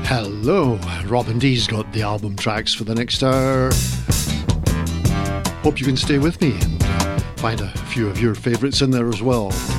Hello, Robin D's got the album tracks for the next hour. Hope you can stay with me and find a few of your favourites in there as well.